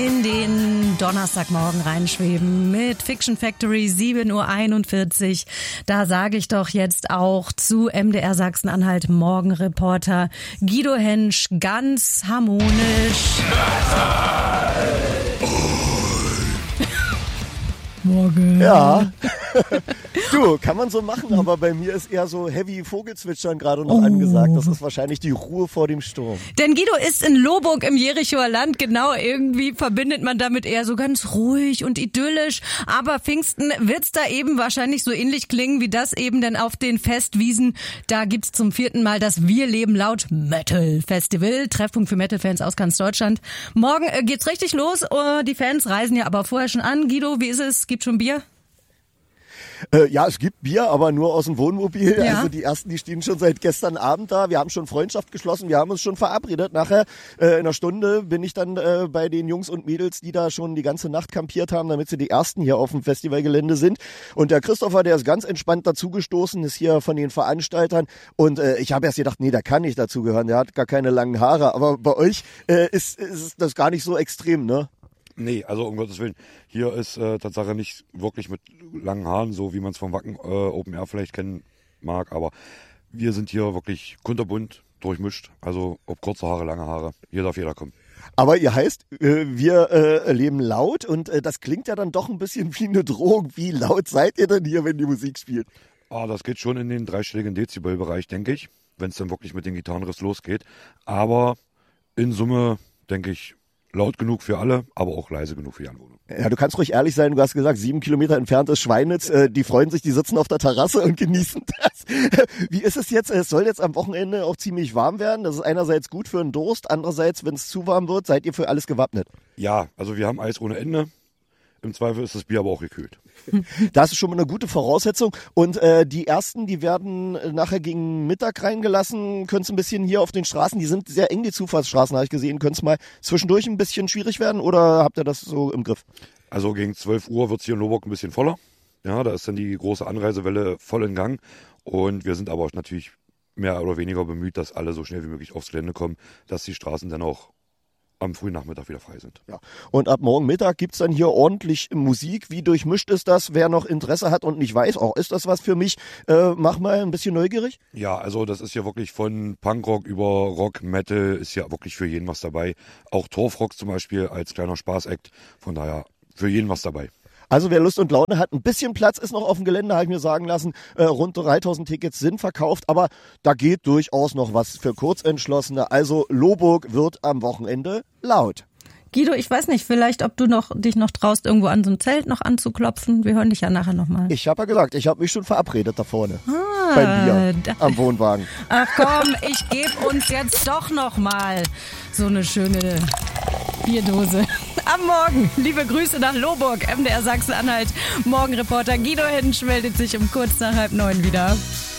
In den Donnerstagmorgen reinschweben mit Fiction Factory 7:41 Uhr. Da sage ich doch jetzt auch zu MDR Sachsen-Anhalt Morgenreporter Guido Hensch ganz harmonisch. Morgen. Ja, du, kann man so machen, aber bei mir ist eher so heavy Vogelzwitschern gerade noch angesagt. Das ist wahrscheinlich die Ruhe vor dem Sturm. Denn Guido ist in Lohburg im Jerichoer Land, genau, irgendwie verbindet man damit eher so ganz ruhig und idyllisch. Aber Pfingsten wird's da eben wahrscheinlich so ähnlich klingen wie das eben, denn auf den Festwiesen, da gibt's zum 4. Mal das Wir leben laut Metal Festival, Treffpunkt für Metal-Fans aus ganz Deutschland. Morgen geht's richtig los, die Fans reisen ja aber vorher schon an. Guido, wie ist es? Gibt schon Bier? Ja, es gibt Bier, aber nur aus dem Wohnmobil. Ja. Also die ersten, die stehen schon seit gestern Abend da. Wir haben schon Freundschaft geschlossen, wir haben uns schon verabredet. Nachher in einer Stunde bin ich dann bei den Jungs und Mädels, die da schon die ganze Nacht kampiert haben, damit sie die Ersten hier auf dem Festivalgelände sind. Und der Christopher, der ist ganz entspannt dazugestoßen, ist hier von den Veranstaltern. Und ich habe erst gedacht, nee, der kann nicht dazugehören, der hat gar keine langen Haare. Aber bei euch ist das gar nicht so extrem, ne? Nee, also um Gottes Willen, hier ist Tatsache nicht wirklich mit langen Haaren, so wie man es vom Wacken Open Air vielleicht kennen mag, aber wir sind hier wirklich kunterbunt, durchmischt, also ob kurze Haare, lange Haare, hier darf jeder kommen. Aber ihr heißt, wir leben laut und das klingt ja dann doch ein bisschen wie eine Drohung. Wie laut seid ihr denn hier, wenn die Musik spielt? Das geht schon in den dreistelligen Dezibelbereich, denke ich, wenn es dann wirklich mit den Gitarrenriss losgeht, aber in Summe, denke ich, laut genug für alle, aber auch leise genug für die Anwohner. Ja, du kannst ruhig ehrlich sein, du hast gesagt, 7 Kilometer entfernt ist Schweinitz, die freuen sich, die sitzen auf der Terrasse und genießen das. Wie ist es jetzt? Es soll jetzt am Wochenende auch ziemlich warm werden, das ist einerseits gut für den Durst, andererseits, wenn es zu warm wird, seid ihr für alles gewappnet? Ja, also wir haben Eis ohne Ende, im Zweifel ist das Bier aber auch gekühlt. Das ist schon mal eine gute Voraussetzung. Und die Ersten, die werden nachher gegen Mittag reingelassen. Könnte es ein bisschen hier auf den Straßen, die sind sehr eng, die Zufahrtsstraßen, habe ich gesehen. Könnte es mal zwischendurch ein bisschen schwierig werden oder habt ihr das so im Griff? Also gegen 12 Uhr wird es hier in Lohburg ein bisschen voller. Ja, da ist dann die große Anreisewelle voll in Gang. Und wir sind aber natürlich mehr oder weniger bemüht, dass alle so schnell wie möglich aufs Gelände kommen, dass die Straßen dann auch am frühen Nachmittag wieder frei sind. Ja. Und ab morgen Mittag gibt's dann hier ordentlich Musik. Wie durchmischt ist das? Wer noch Interesse hat und nicht weiß, auch ist das was für mich? Mach mal ein bisschen neugierig. Ja, also das ist ja wirklich von Punkrock über Rock, Metal, ist ja wirklich für jeden was dabei. Auch Torfrock zum Beispiel als kleiner Spaßact. Von daher für jeden was dabei. Also wer Lust und Laune hat, ein bisschen Platz ist noch auf dem Gelände, habe ich mir sagen lassen. Rund 3000 Tickets sind verkauft, aber da geht durchaus noch was für Kurzentschlossene. Also Lohburg wird am Wochenende laut. Guido, ich weiß nicht, vielleicht ob du dich noch traust, irgendwo an so einem Zelt noch anzuklopfen. Wir hören dich ja nachher nochmal. Ich habe ja gesagt, ich habe mich schon verabredet da vorne. Beim Bier am Wohnwagen. Ach komm, ich gebe uns jetzt doch noch mal so eine schöne Bierdose. Am Morgen. Liebe Grüße nach Lohburg, MDR Sachsen-Anhalt. Morgenreporter Guido Hensch meldet sich um kurz nach 8:30 wieder.